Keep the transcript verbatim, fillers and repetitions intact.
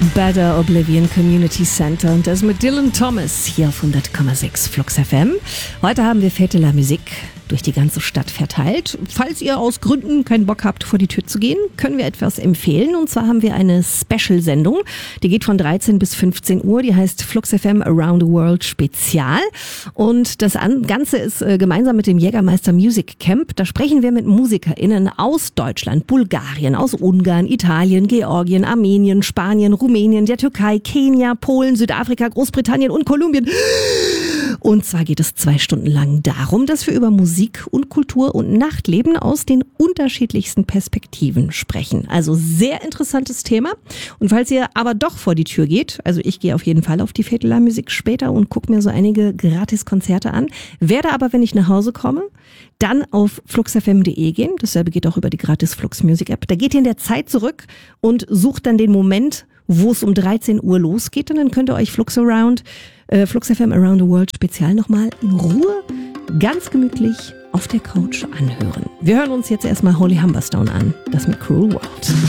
Better Oblivion Community Center und das mit Dylan Thomas hier auf hundert Komma sechs Flux F M. Heute haben wir Fête de la Musique durch die ganze Stadt verteilt. Falls ihr aus Gründen keinen Bock habt, vor die Tür zu gehen, können wir etwas empfehlen. Und zwar haben wir eine Special-Sendung, die geht von dreizehn bis fünfzehn Uhr. Die heißt Flux F M Around the World Spezial. Und das Ganze ist äh, gemeinsam mit dem Jägermeister Music Camp. Da sprechen wir mit MusikerInnen aus Deutschland, Bulgarien, aus Ungarn, Italien, Georgien, Armenien, Spanien, Rumänien, der Türkei, Kenia, Polen, Südafrika, Großbritannien und Kolumbien. Und zwar geht es zwei Stunden lang darum, dass wir über Musik und Kultur und Nachtleben aus den unterschiedlichsten Perspektiven sprechen. Also sehr interessantes Thema. Und falls ihr aber doch vor die Tür geht, also ich gehe auf jeden Fall auf die Fête de la Musique später und gucke mir so einige Gratis-Konzerte an, werde aber, wenn ich nach Hause komme, dann auf flux f m punkt d e gehen. Dasselbe geht auch über die gratis Flux Music App. Da geht ihr in der Zeit zurück und sucht dann den Moment, wo es um dreizehn Uhr losgeht, und dann könnt ihr euch Flux Around, äh, Flux F M Around the World Spezial nochmal in Ruhe, ganz gemütlich auf der Couch anhören. Wir hören uns jetzt erstmal Holly Humberstone an, das mit Cruel World.